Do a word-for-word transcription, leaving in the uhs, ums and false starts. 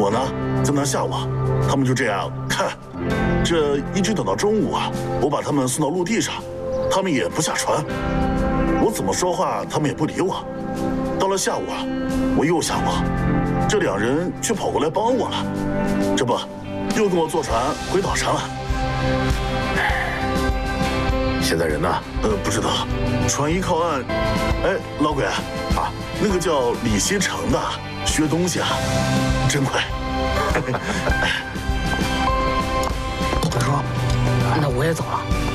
我呢在那下网，他们就这样看，这一直等到中午啊，我把他们送到陆地上，他们也不下船，我怎么说话他们也不理我。到了下午啊，我又下网，这两人却跑过来帮我了，这不又跟我坐船回岛上了。 现在人呢？ 呃，不知道，船一靠岸，哎，老鬼啊，那个叫李希成的学东西啊，真快。 鬼叔，那我也走了。